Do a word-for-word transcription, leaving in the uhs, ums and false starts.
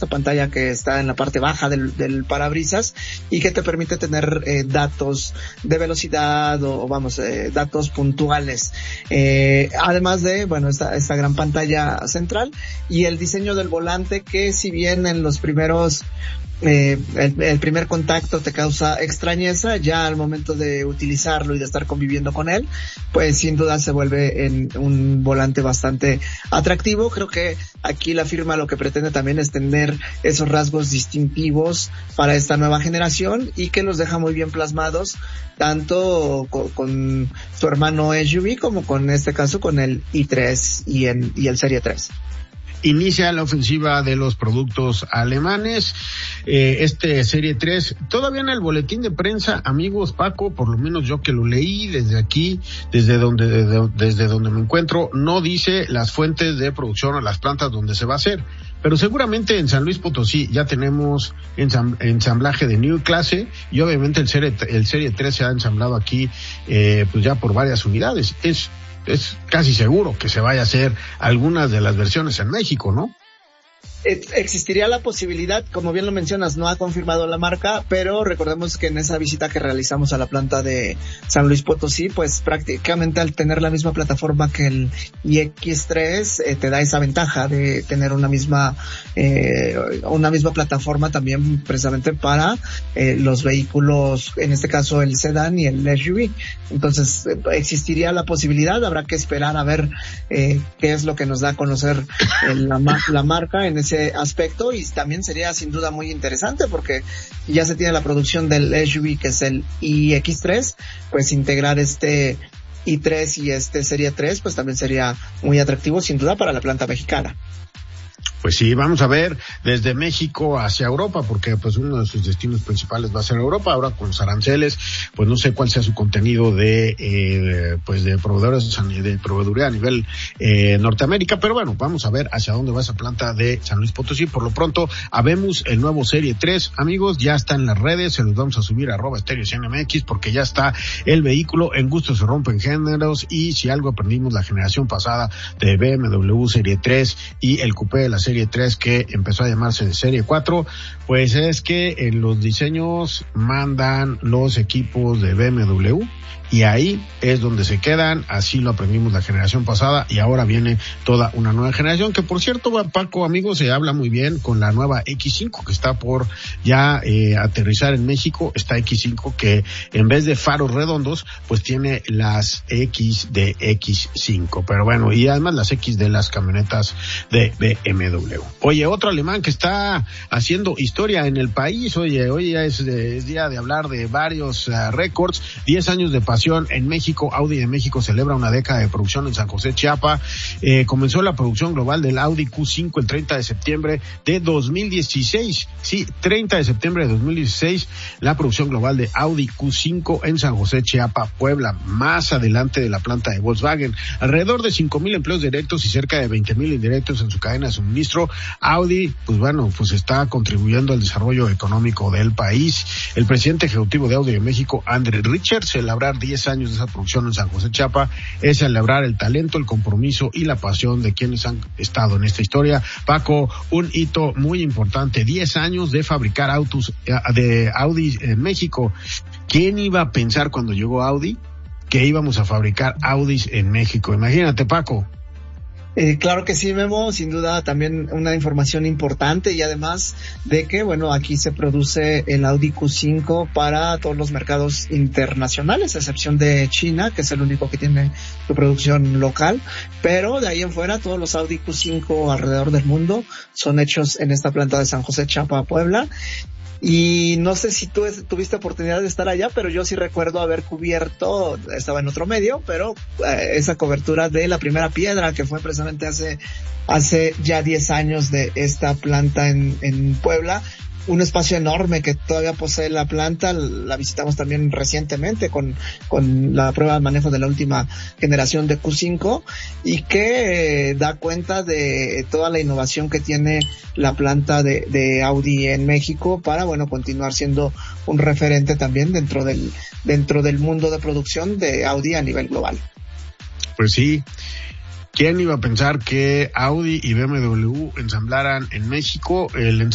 esta pantalla que está en la parte baja del, del parabrisas y que te permite tener eh, datos de velocidad o, o vamos, eh, datos puntuales. Eh, además de, bueno, esta, esta gran pantalla central y el diseño del volante que, si bien en los primeros Eh, el, el primer contacto te causa extrañeza, ya al momento de utilizarlo y de estar conviviendo con él, pues sin duda se vuelve en un volante bastante atractivo. Creo que aquí la firma lo que pretende también es tener esos rasgos distintivos para esta nueva generación y que los deja muy bien plasmados tanto con, con su hermano S U V como con este caso con el i tres y, en, y el Serie tres. Inicia la ofensiva de los productos alemanes, eh, este Serie tres, todavía en el boletín de prensa, amigos, Paco, por lo menos yo que lo leí desde aquí, desde donde, desde, desde donde me encuentro, no dice las fuentes de producción o las plantas donde se va a hacer, pero seguramente en San Luis Potosí ya tenemos ensam, ensamblaje de New clase y obviamente el Serie, el Serie tres se ha ensamblado aquí, eh, pues ya por varias unidades. Es Es casi seguro que se vaya a hacer algunas de las versiones en México, ¿no? Existiría la posibilidad, como bien lo mencionas, no ha confirmado la marca, pero recordemos que en esa visita que realizamos a la planta de San Luis Potosí, pues prácticamente al tener la misma plataforma que el i equis tres, eh, te da esa ventaja de tener una misma eh, una misma plataforma también precisamente para eh, los vehículos, en este caso el sedán y el S U V. Entonces eh, existiría la posibilidad, habrá que esperar a ver eh, qué es lo que nos da a conocer eh, la, la marca en ese aspecto, y también sería sin duda muy interesante porque ya se tiene la producción del S U V que es el i equis tres, pues integrar este i tres y este Serie tres pues también sería muy atractivo sin duda para la planta mexicana. Pues sí, vamos a ver desde México hacia Europa, porque pues uno de sus destinos principales va a ser Europa. Ahora con los aranceles, pues no sé cuál sea su contenido de eh, pues de proveedores de proveeduría a nivel eh, Norteamérica, pero bueno, vamos a ver hacia dónde va esa planta de San Luis Potosí. Por lo pronto, habemos el nuevo Serie tres, amigos, ya está en las redes, se los vamos a subir a arroba estéreo C N M X porque ya está el vehículo. En gusto se rompen géneros, y si algo aprendimos la generación pasada de B M W Serie tres y el coupé de la Serie tres que empezó a llamarse de Serie cuatro, pues es que en los diseños mandan los equipos de B M W y ahí es donde se quedan. Así lo aprendimos la generación pasada y ahora viene toda una nueva generación, que por cierto, Paco, amigos, se habla muy bien con la nueva equis cinco que está por ya eh, aterrizar en México. Esta equis cinco que en vez de faros redondos pues tiene las X de equis cinco, pero bueno, y además las X de las camionetas de B M W. Oye, otro alemán que está haciendo historia en el país. Oye, hoy ya es, de, es día de hablar de varios uh, récords. diez años de pasión en México. Audi de México celebra una década de producción en San José, Chiapas. Eh, comenzó la producción global del Audi Q cinco el treinta de septiembre de dos mil dieciséis. Sí, treinta de septiembre de dos mil dieciséis, la producción global de Audi Q cinco en San José, Chiapas, Puebla, más adelante de la planta de Volkswagen. Alrededor de cinco mil empleos directos y cerca de veinte mil indirectos en su cadena de suministro. Audi, pues bueno, pues está contribuyendo al desarrollo económico del país. El presidente ejecutivo de Audi de México, André Richard, celebrar diez años de esa producción en San José, Chiapas, es celebrar el talento, el compromiso y la pasión de quienes han estado en esta historia. Paco, un hito muy importante, diez años de fabricar autos de Audi en México. ¿Quién iba a pensar cuando llegó Audi que íbamos a fabricar Audis en México? Imagínate, Paco. Eh, claro que sí, Memo, sin duda también una información importante, y además de que, bueno, aquí se produce el Audi Q cinco para todos los mercados internacionales, a excepción de China, que es el único que tiene su producción local, pero de ahí en fuera todos los Audi Q cinco alrededor del mundo son hechos en esta planta de San José, Chiapas, Puebla. Y no sé si tú tuviste oportunidad de estar allá, pero yo sí recuerdo haber cubierto, estaba en otro medio, pero eh, esa cobertura de la primera piedra, que fue precisamente hace hace ya diez años de esta planta en, en Puebla. Un espacio enorme que todavía posee la planta, la visitamos también recientemente con, con la prueba de manejo de la última generación de Q cinco, y que eh, da cuenta de toda la innovación que tiene la planta de, de Audi en México para, bueno, continuar siendo un referente también dentro del, dentro del mundo de producción de Audi a nivel global. Pues sí. ¿Quién iba a pensar que Audi y B M W ensamblaran en México? El